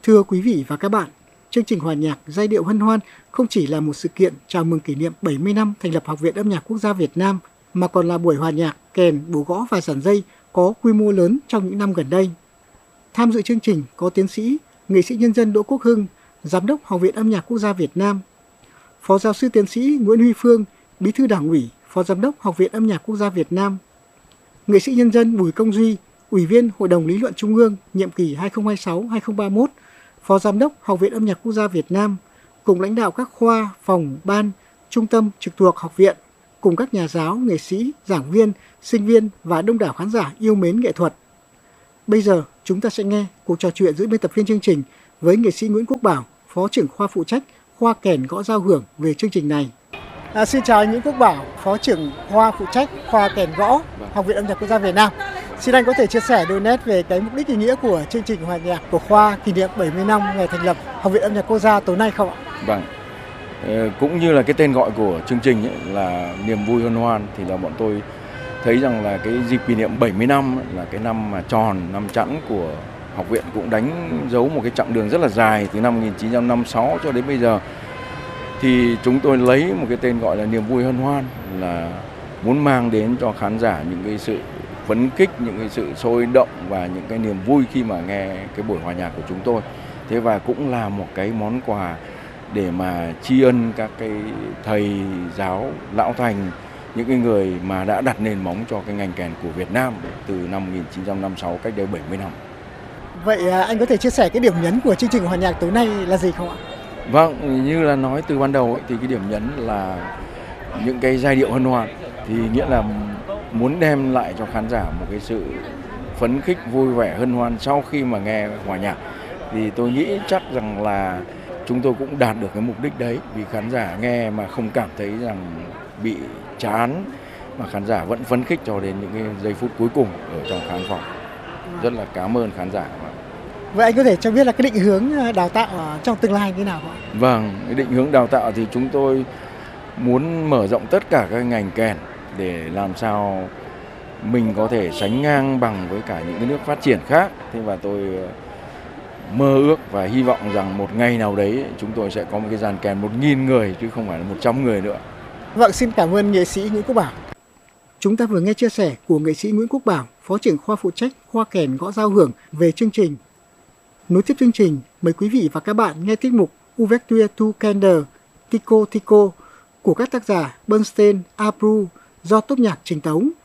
Thưa quý vị và các bạn, chương trình hòa nhạc Giai điệu hân hoan không chỉ là một sự kiện chào mừng kỷ niệm 70 năm thành lập Học viện Âm nhạc Quốc gia Việt Nam, mà còn là buổi hòa nhạc kèn, bổ gõ và giàn dây có quy mô lớn trong những năm gần đây. Tham dự chương trình có tiến sĩ, nghệ sĩ nhân dân Đỗ Quốc Hưng, Giám đốc Học viện Âm nhạc Quốc gia Việt Nam, Phó giáo sư tiến sĩ Nguyễn Huy Phương, Bí thư Đảng ủy, Phó Giám đốc Học viện Âm nhạc Quốc gia Việt Nam, nghệ sĩ nhân dân Bùi Công Duy, Ủy viên Hội đồng Lý luận Trung ương nhiệm kỳ 2026-2031, Phó Giám đốc Học viện Âm nhạc Quốc gia Việt Nam, cùng lãnh đạo các khoa, phòng, ban, trung tâm trực thuộc học viện, cùng các nhà giáo, nghệ sĩ, giảng viên, sinh viên và đông đảo khán giả yêu mến nghệ thuật. Bây giờ, chúng ta sẽ nghe cuộc trò chuyện giữa biên tập viên chương trình với nghệ sĩ Nguyễn Quốc Bảo, Phó trưởng khoa phụ trách khoa kèn gõ giao hưởng về chương trình này. Xin chào anh Nguyễn Quốc Bảo, Phó trưởng khoa phụ trách khoa kèn gõ Học viện Âm nhạc Quốc gia Việt Nam. Xin anh có thể chia sẻ đôi nét về cái mục đích ý nghĩa của chương trình hòa nhạc của khoa kỷ niệm 70 năm ngày thành lập Học viện Âm nhạc Quốc gia tối nay không ạ? Vâng, cũng như là cái tên gọi của chương trình ấy, là niềm vui hân hoan, thì là bọn tôi thấy rằng là cái dịp kỷ niệm 70 năm là cái năm mà tròn, năm chẵn của học viện, cũng đánh dấu một cái chặng đường rất là dài từ năm 1956 cho đến bây giờ. Thì chúng tôi lấy một cái tên gọi là niềm vui hân hoan, là muốn mang đến cho khán giả những cái sự phấn khích, những cái sự sôi động và những cái niềm vui khi mà nghe cái buổi hòa nhạc của chúng tôi. Thế và cũng là một cái món quà để mà tri ân các cái thầy giáo lão thành, những cái người mà đã đặt nền móng cho cái ngành kèn của Việt Nam từ năm 1956, cách đây 70 năm. Vậy anh có thể chia sẻ cái điểm nhấn của chương trình hòa nhạc tối nay là gì không ạ? Vâng, như là nói từ ban đầu ấy, thì cái điểm nhấn là những cái giai điệu hân hoan, thì nghĩa là muốn đem lại cho khán giả một cái sự phấn khích, vui vẻ, hân hoan sau khi mà nghe hòa nhạc. Thì tôi nghĩ chắc rằng là chúng tôi cũng đạt được cái mục đích đấy, vì khán giả nghe mà không cảm thấy rằng bị chán, mà khán giả vẫn phấn khích cho đến những cái giây phút cuối cùng ở trong khán phòng. Rất là cảm ơn khán giả. Vậy anh có thể cho biết là cái định hướng đào tạo trong tương lai như thế nào không ạ? Vâng, cái định hướng đào tạo thì chúng tôi muốn mở rộng tất cả các ngành kèn để làm sao mình có thể sánh ngang bằng với cả những cái nước phát triển khác. Thế và tôi mơ ước và hy vọng rằng một ngày nào đấy chúng tôi sẽ có một cái dàn kèn 1.000 người chứ không phải là 100 người nữa. Vâng, xin cảm ơn nghệ sĩ Nguyễn Quốc Bảo. Chúng ta vừa nghe chia sẻ của nghệ sĩ Nguyễn Quốc Bảo, Phó trưởng khoa phụ trách khoa kèn gõ giao hưởng về chương trình. Nối tiếp chương trình, mời quý vị và các bạn nghe tiết mục Ouverture to Candle, Tico Tico của các tác giả Bernstein, Abreu do Tốp nhạc Trình Tấu.